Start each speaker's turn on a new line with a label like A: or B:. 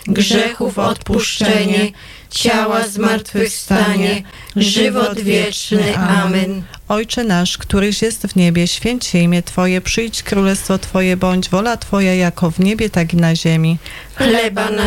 A: grzechów odpuszczenie, ciała zmartwychwstanie, żywot wieczny. Amen.
B: Ojcze nasz, któryś jest w niebie, święć się imię Twoje, przyjdź królestwo Twoje, bądź wola Twoja jako w niebie, tak i na ziemi.
A: Chleba